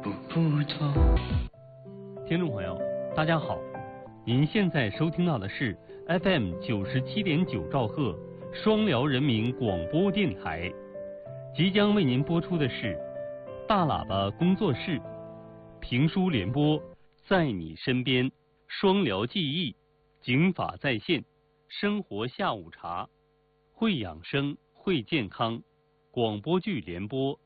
不走。听众朋友，大家好，您现在收听到的是 FM 97.9兆赫双辽人民广播电台，即将为您播出的是大喇叭工作室评书联播，在你身边，双辽记忆，警法在线，生活下午茶，会养生会健康，广播剧联播，